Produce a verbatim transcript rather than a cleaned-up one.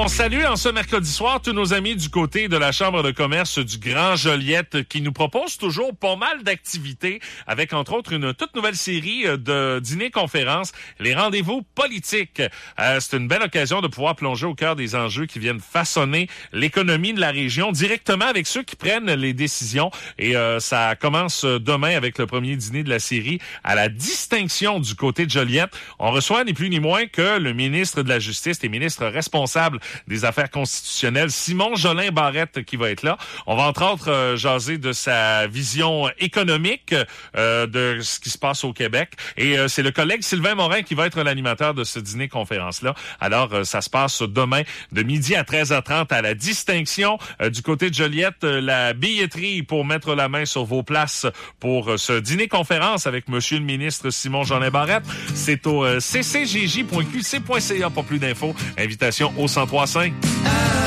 On salue en ce mercredi soir tous nos amis du côté de la Chambre de commerce du Grand Joliette qui nous propose toujours pas mal d'activités avec entre autres une toute nouvelle série de dîners-conférences, les rendez-vous politiques. Euh, c'est une belle occasion de pouvoir plonger au cœur des enjeux qui viennent façonner l'économie de la région directement avec ceux qui prennent les décisions. Et euh, ça commence demain avec le premier dîner de la série à la distinction du côté de Joliette. On reçoit ni plus ni moins que le ministre de la Justice et ministre responsable des Affaires constitutionnelles, Simon Jolin Barrette, qui va être là. On va entre autres euh, jaser de sa vision économique euh, de ce qui se passe au Québec. Et euh, c'est le collègue Sylvain Morin qui va être l'animateur de ce dîner-conférence-là. Alors, euh, ça se passe demain de midi à treize heures trente à la distinction. Euh, du côté de Joliette, euh, la billetterie pour mettre la main sur vos places pour euh, ce dîner-conférence avec monsieur le ministre Simon Jolin Barrette. C'est au euh, c c g j point q c point c a pour plus d'infos. Invitation au cent trois cinq.